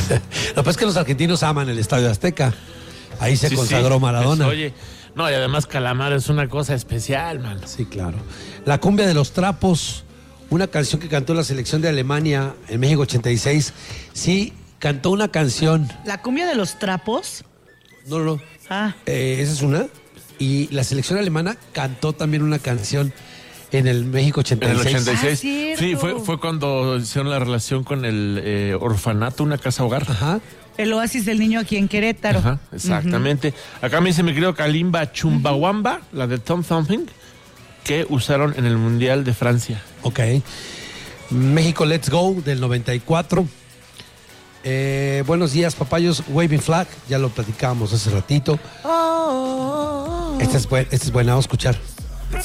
Lo que pasa es que los argentinos aman el Estadio Azteca. Ahí se consagró Maradona. Oye, no, y además Calamar es una cosa especial, man. Sí, claro. La cumbia de los trapos, una canción que cantó la selección de Alemania en México 86. Sí, cantó una canción. ¿La cumbia de los trapos? No. Ah. Esa es una. Y la selección alemana cantó también una canción en el México 86. En el 86. Ah, sí, cierto. fue cuando hicieron la relación con el orfanato, una casa hogar. Ajá. El oasis del niño aquí en Querétaro. Ajá, exactamente. Acá me dice mi querido Kalimba Chumbawamba, la de Tom Thumping, que usaron en el Mundial de Francia. Ok. México Let's Go del 94. Buenos días, papayos. Waving Flag, ya lo platicábamos hace ratito. Esta es buena, vamos a escuchar.